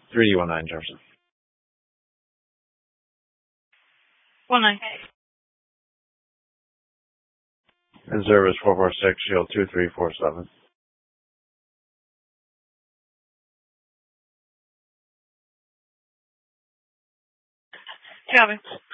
3D19 Jefferson. 19. In service 446, shield 2347. Copy.